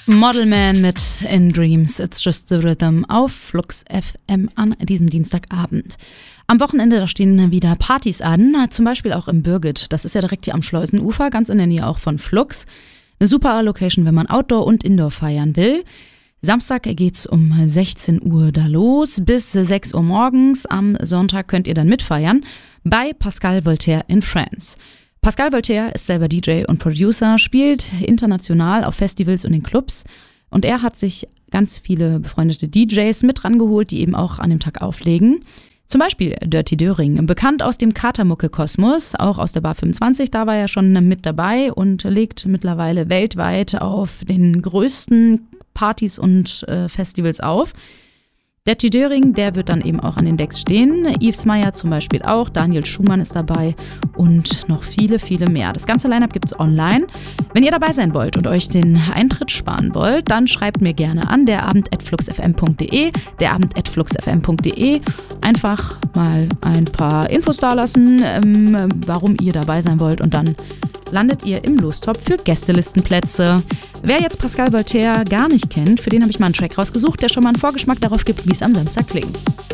Modelman mit In Dreams, It's Just the Rhythm auf Flux FM an diesem Dienstagabend. Am Wochenende, da stehen wieder Partys an, zum Beispiel auch im Birgit. Das ist ja direkt hier am Schleusenufer, ganz in der Nähe auch von Flux. Eine super Location, wenn man Outdoor und Indoor feiern will. Samstag geht's um 16 Uhr da los, bis 6 Uhr morgens. Am Sonntag könnt ihr dann mitfeiern bei Pascal Voltaire in France. Pascal Voltaire ist selber DJ und Producer, spielt international auf Festivals und in Clubs. Und er hat sich ganz viele befreundete DJs mit rangeholt, die eben auch an dem Tag auflegen. Zum Beispiel Dirty Döring, bekannt aus dem Katermucke-Kosmos, auch aus der Bar 25, da war er schon mit dabei und legt mittlerweile weltweit auf den größten Partys und Festivals auf. Dirty Döring, der wird dann eben auch an den Decks stehen. Yves Meyer zum Beispiel auch, Daniel Schumann ist dabei und noch viele, viele mehr. Das ganze Line-Up gibt es online. Wenn ihr dabei sein wollt und euch den Eintritt sparen wollt, dann schreibt mir gerne an, derabend@fluxfm.de, derabend@fluxfm.de. Einfach mal ein paar Infos dalassen, warum ihr dabei sein wollt und dann landet ihr im Lostopf für Gästelistenplätze. Wer jetzt Pascal Voltaire gar nicht kennt, für den habe ich mal einen Track rausgesucht, der schon mal einen Vorgeschmack darauf gibt, wie es am Samstag klingt.